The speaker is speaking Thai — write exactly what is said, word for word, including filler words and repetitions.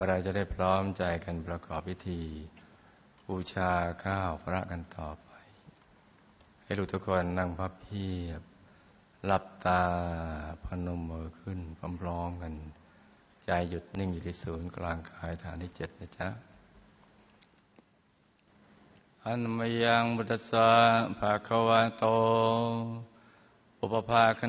เราจะได้พร้อมใจกันประกอบพิธีบูชาข้าวพระกันต่อไปให้ลูกทุกคนนั่งพับเพียบหลับตาพนมมือขึ้นพร้อมๆกันใจหยุดนิ่งอยู่ที่ศูนย์กลางกายฐานที่เจ็ดนะจ๊ะอันมยังบุตสสะภะคะวะโตอุปภาค